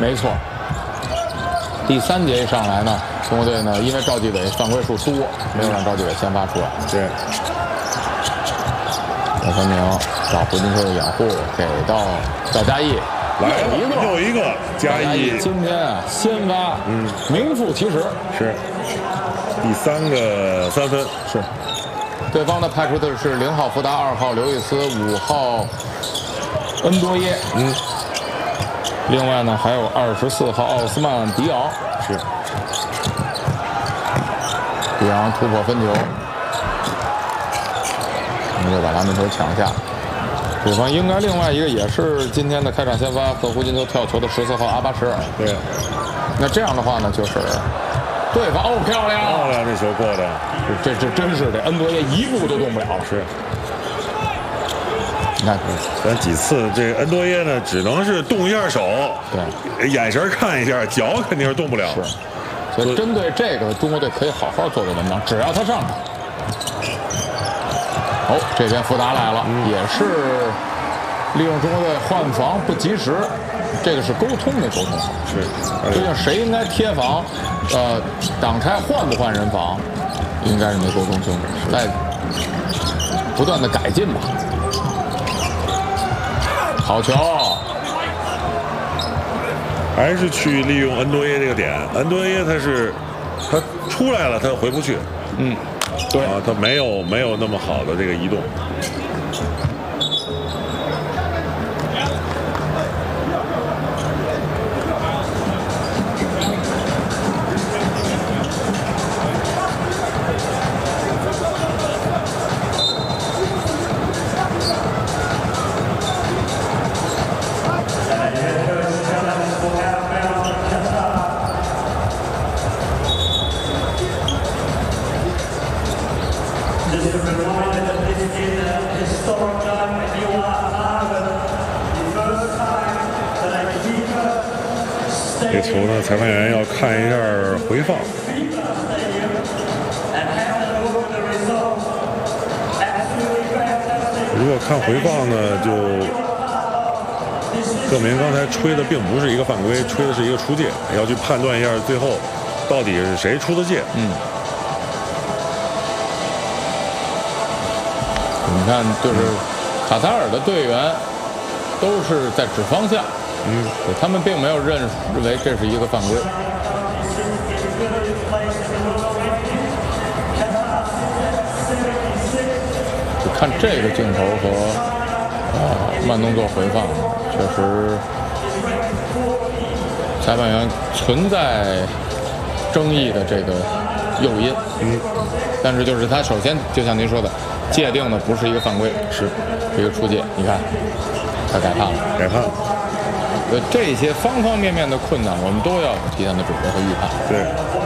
没错。第3节一上来呢，中国队呢因为赵继伟犯规数多，没有让赵继伟先发出来。 对。 姚三明找胡金秋的掩护，给到赵嘉译， 又一个嘉译， 今天啊先发，名副其实。 是。第3个3分。 是。对方呢派出的是0号福达、2号刘易斯、5号恩多耶。另外呢还有24号奥斯曼迪昂。 是。 迪昂突破分球。又把拉门球抢下，对方应该另外一个也是今天的开场先发和胡金秋跳球的14号阿巴什尔。 对， 那这样的话呢，就是对方漂亮， 这球过的， 这真是这恩多耶一步都动不了了。 是， 你看， 咱几次这个恩多耶呢，只能是动一下手， 对， 眼神看一下，脚肯定是动不了。 是，所以针对这个，中国队可以好好做做文章，只要他上场。这边福达来了，也是利用中国队换防不及时，这个是沟通没沟通好。 是， 究竟谁应该贴防，挡拆换不换人防，应该是没沟通清楚，在不断的改进吧。好球， 还是去利用恩多耶这个点。恩多耶他出来了，他回不去。对啊，他没有那么好的这个移动。这球呢，裁判员要看一下回放。如果看回放呢，就证明刚才吹的并不是一个犯规，吹的是一个出界，要去判断一下最后到底是谁出的界。 你看，就是卡塔尔的队员都是在指方向。他们并没有认为这是一个犯规。就看这个镜头和慢动作回放，确实裁判员存在争议的这个诱因。但是就是他首先就像您说的，界定的不是一个犯规，是一个出界。你看，他改判了， 改判。 这些方方面面的困难，我们都要提前的准备和预判。 对。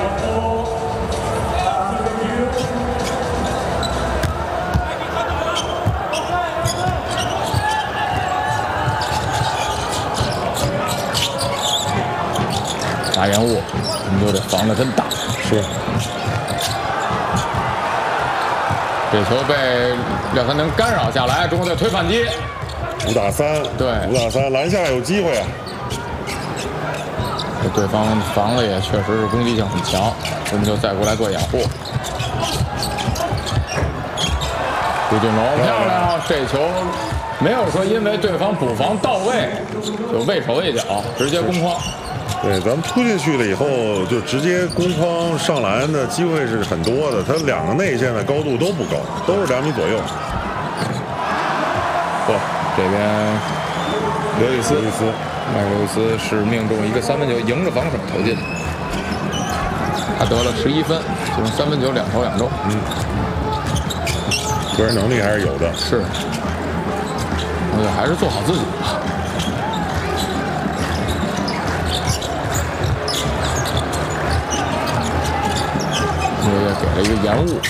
打延误，我们都得防得真大。 是。 这球被廖三明干扰下来，中国队推反击。 5打3， 对 ，5打3，篮下有机会啊。 这对方防的也确实是攻击性很强，我们就再过来做掩护。胡俊龙漂亮，这球没有说因为对方补防到位就畏手畏脚，直接攻框。 对，咱们突进去了以后，就直接攻框上篮的机会是很多的。他2个内线的高度都不高，都是2米左右。 这边刘易斯，麦克刘易斯是命中一个3分球，迎着防守投进，他得了11分，其中3分球2投2中。 个人能力还是有的。 是，还是做好自己吧。也给了一个延误。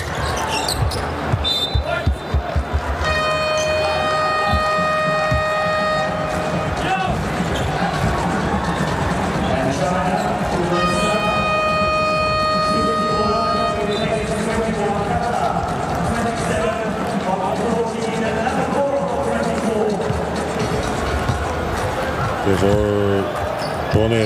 这时候，国内。